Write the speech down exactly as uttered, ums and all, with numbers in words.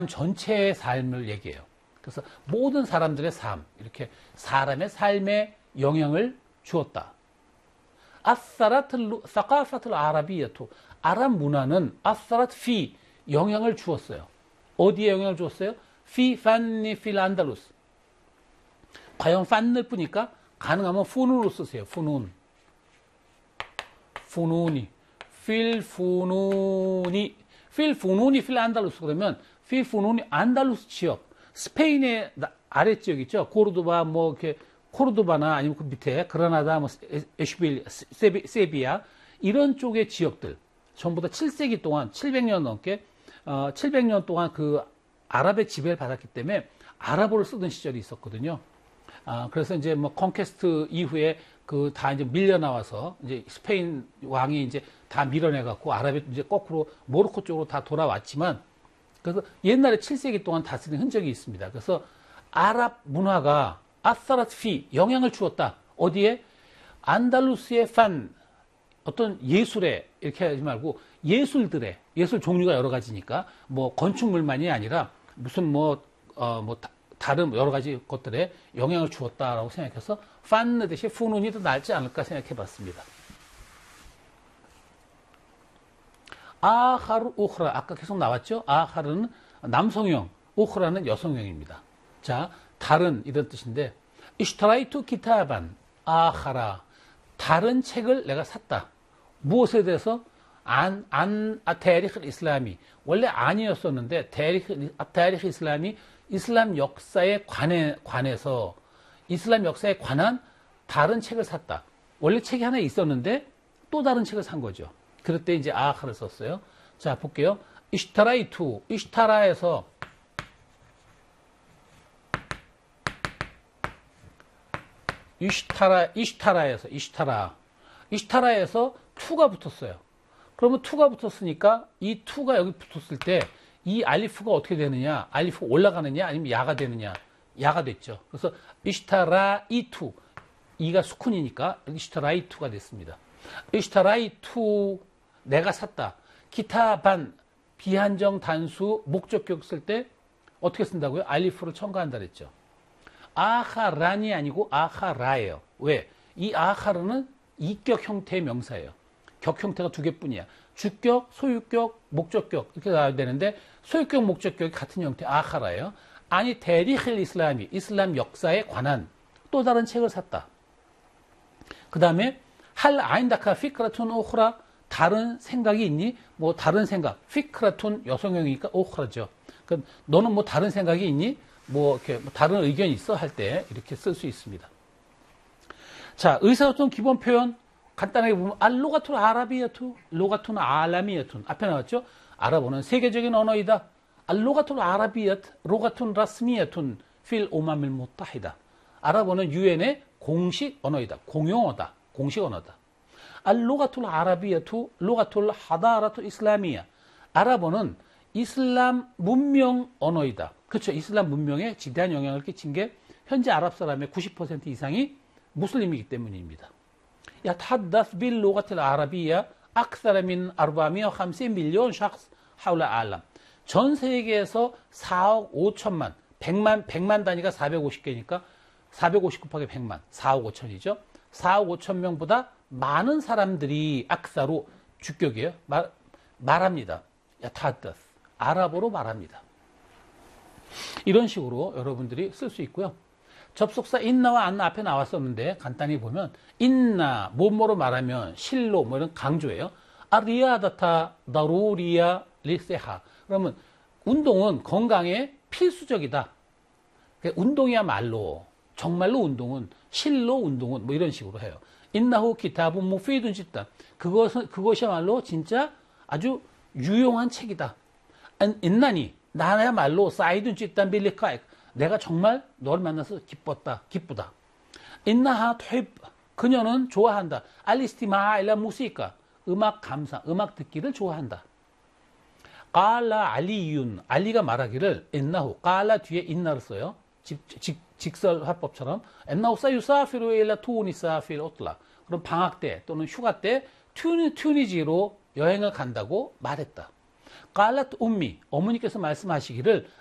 전체의 삶을 얘기해요. 그래서 모든 사람들의 삶, 이렇게 사람의 삶에 영향을 주었다. 아사라틀 사카파틀 아라비야투, 아랍 문화는 아사라트 피, 영향을 주었어요. 어디에 영향을 주었어요? 피 판니 필 안달루스. 과연 판을 뿌니까 가능하면 푸눈으로 쓰세요. 푸눈. 푸눈이. 필 푸눈이. 필 푸눈이 필 안달루스. 그러면 필 푸눈이 안달루스 지역. 스페인의 아래지역 있죠. 고르도바, 뭐, 이렇게, 코르도바나 아니면 그 밑에 그라나다, 뭐, 에슈빌, 세비, 세비야. 이런 쪽의 지역들. 전부 다 칠 세기 동안, 칠백 년 넘게, 어, 칠백 년 동안 그 아랍의 지배를 받았기 때문에 아랍어를 쓰던 시절이 있었거든요. 아, 그래서 이제 뭐, 컨퀘스트 이후에 그 다 이제 밀려 나와서 이제 스페인 왕이 이제 다 밀어내갖고 아랍이 이제 거꾸로 모로코 쪽으로 다 돌아왔지만 그래서 옛날에 칠 세기 동안 다스린 흔적이 있습니다. 그래서 아랍 문화가 아사라트 피, 영향을 주었다. 어디에? 안달루스의 판, 어떤 예술에, 이렇게 하지 말고 예술들의, 예술 종류가 여러 가지니까 뭐 건축물만이 아니라 무슨 뭐, 어, 뭐, 다, 다른 여러 가지 것들에 영향을 주었다라고 생각해서 판느 대신 푸눈이 더 낫지 않을까 생각해 봤습니다. 아하르 우흐라, 아까 계속 나왔죠? 아하르는 남성형, 우흐라는 여성형입니다. 자, 다른 이런 뜻인데, 이슈타라이투 기타반 아하라, 다른 책을 내가 샀다. 무엇에 대해서? 안, 안, 아, 테리흐 이슬람이. 원래 아니었었는데, 테리흐, 아, 테리흐 이슬람이 이슬람 역사에 관해, 관해서, 이슬람 역사에 관한 다른 책을 샀다. 원래 책이 하나 있었는데, 또 다른 책을 산 거죠. 그럴 때 이제 아하를 썼어요. 자, 볼게요. 이슈타라이투, 이슈타라에서, 이슈타라, 이슈타라에서, 이슈타라. 이슈타라에서 투가 붙었어요. 그러면 투가 붙었으니까 이 투가 여기 붙었을 때 이 알리프가 어떻게 되느냐? 알리프가 올라가느냐? 아니면 야가 되느냐? 야가 됐죠. 그래서 이슈타라이투. 이가 수쿤이니까 이슈타라이투가 됐습니다. 이슈타라이투. 내가 샀다. 기타반, 비한정 단수, 목적격 쓸 때 어떻게 쓴다고요? 알리프를 첨가한다 그랬죠. 아하란이 아니고 아하라예요. 왜? 이 아하르는 이격 형태의 명사예요. 격 형태가 두 개뿐이야. 주격, 소유격, 목적격 이렇게 나와야 되는데 소유격, 목적격이 같은 형태 아하라예요. 아니 테리힐 이슬람이 이슬람 역사에 관한 또 다른 책을 샀다. 그 다음에 할 아인다카 피크라툰 오흐라, 다른 생각이 있니? 뭐 다른 생각. 피크라툰 여성형이니까 오흐라죠. 그럼 너는 뭐 다른 생각이 있니? 뭐 이렇게 뭐 다른 의견이 있어 할 때 이렇게 쓸 수 있습니다. 자, 의사소통 기본 표현 간단하게 보면 알로가툰 아라비아투, 로가툰 알라미아툰. 앞에 나왔죠? 아랍어는 세계적인 언어이다. 알로가툰 아라비아트, 로가툰 라스미아툰 필 오마밀 무타히다. 아랍어는 유엔의 공식 언어이다. 공용어다. 공식 언어다. 알로가툴 아라비아투, 로가툴 하다라투 이슬라미야. 아랍어는 이슬람 문명 언어이다. 그렇죠. 이슬람 문명에 지대한 영향을 끼친 게 현재 아랍 사람의 구십 퍼센트 이상이 무슬림이기 때문입니다. 야 타다스 빌 로가툴 아라비야 악사라 민 사백오십 밀리언 샤크스 하울라 알람. 전 세계에서 사억 오천만, 백만, 백만 단위가 사백오십 개니까 사백오십 곱하기 백만, 사억 오천이죠. 사억 오천 명보다 많은 사람들이 악사로 주격이에요. 말, 말합니다. 야타다스. 아랍어로 말합니다. 이런 식으로 여러분들이 쓸 수 있고요. 접속사 인나와 안나 앞에 나왔었는데 간단히 보면 인나, 뭐뭐로 말하면 실로, 뭐 이런 강조예요. 아리아다타 다루리아 리세하. 그러면 운동은 건강에 필수적이다. 운동이야말로, 정말로 운동은, 실로 운동은 뭐 이런 식으로 해요. 인나후 기타분 무피든 짓다. 그것은, 그것이야말로 진짜 아주 유용한 책이다. 인나니, 나야말로 사이든 짓단 빌리카이. 내가 정말 너를 만나서 기뻤다, 기쁘다. 인나하 토입, 그녀는 좋아한다. 알리스티마 일라 무시까, 음악 감상, 음악 듣기를 좋아한다. 깔라 알리윤, 알리가 말하기를 인나후, 깔라 뒤에 인나를 써요. 직, 직, 직설 화법처럼 엔나후 사유사피로 일라 투니사필 오틀라. 그럼 방학 때 또는 휴가 때 튜니, 튜니지로 여행을 간다고 말했다. 깔랏 um미 어머니께서 말씀하시기를